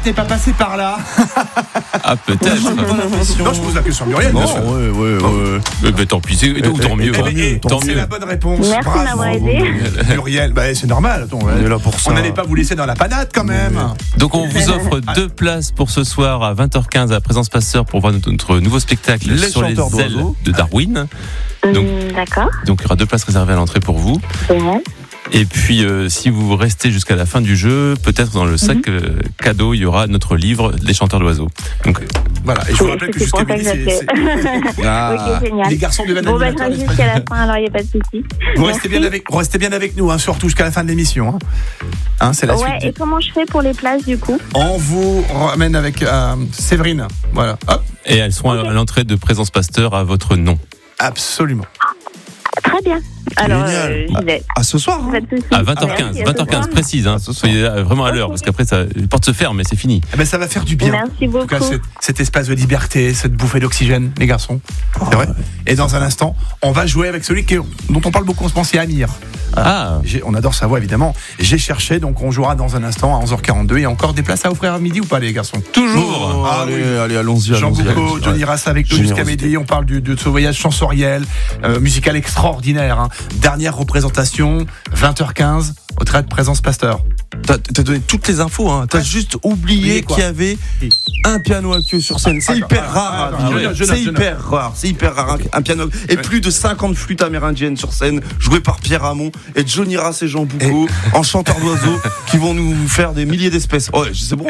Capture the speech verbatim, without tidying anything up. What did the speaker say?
Juliette n'est pas passée par là. Ah, peut-être. Non, je pose la question à Muriel, bien sûr. ouais, ouais, ouais. Eh ben, tant pis, c'est, ou tant mieux. Eh ben, eh, Tant c'est mieux. la bonne réponse. Merci Bravo. de m'avoir aidé. Muriel, bah, c'est normal. Attends, On est là pour ça. on n'allait pas vous laisser dans la panade quand même. Donc on vous offre deux places pour ce soir à vingt heures quinze à la Présence Pasteur pour voir notre, notre nouveau spectacle Les sur les chanteurs ailes d'oiseaux. de Darwin. Donc- Hum, D'accord. Donc il y aura deux places réservées à l'entrée pour vous. Génial. Et puis euh, si vous restez jusqu'à la fin du jeu, peut-être dans le sac Mhm. euh, cadeau, il y aura notre livre Les chanteurs d'oiseaux. Donc Voilà, et je vous Oui, rappelle que c'est jusqu'à pour ça que midi, c'est, j'appelais. c'est- Ah. Ok, génial. les garçons deviennent Bon, bah, je animateurs. reste n'est-ce jusqu'à pas la fin, alors il n'y a pas de souci. Vous restez bien, Merci. avec, restez bien avec nous, hein, surtout jusqu'à la fin de l'émission. Hein. Hein, c'est la Ouais, suite. et comment je fais pour les places du coup? On vous ramène avec euh, Séverine. Voilà. Hop. et elles seront à l'entrée de Présence Pasteur à votre nom. Absolument. Très bien. Alors, Génial. euh, j'y vais. À ce soir. Pas de souci. À vingt heures quinze, Merci, à vingt heures quinze ce soir. précise, hein. ce soir. Soyez là vraiment à l'heure, parce qu'après ça, les portes se ferment, mais c'est fini. Eh ben, ça va faire du bien. Merci En tout cas, beaucoup. cet, cet espace de liberté, cette bouffée d'oxygène, les garçons. C'est vrai. Et dans un instant, on va jouer avec celui qui, dont on parle beaucoup en ce moment, c'est Amir. Ah, J'ai- on adore sa voix, évidemment. J'ai cherché, donc on jouera dans un instant à onze heures quarante-deux. Il y a encore des places à offrir à midi ou pas, les garçons? toujours. Oh, Ah allez, oui. allez, allons-y. Jean allons-y, Boucaud, allons-y. Johnny Ouais. Rass avec nous jusqu'à Générosité. midi. On parle du- de ce voyage sensoriel, euh, musical extraordinaire. Hein. Dernière représentation, vingt heures quinze, au théâtre Présence Pasteur. T'as, t'as donné toutes les infos, hein. T'as Ouais. juste Oublié oublié quoi qu'il y avait un piano à queue sur scène. C'est Ah, hyper ah, rare. ah, à ah, vivre. je note, je C'est note, je hyper rare. C'est hyper rare. un- Un piano et Ouais. plus de cinquante flûtes amérindiennes sur scène, jouées par Pierre Hamon et Johnny Rass et Jean Boucaud en chanteurs d'oiseaux qui vont nous faire des milliers d'espèces. Ouais, c'est bon.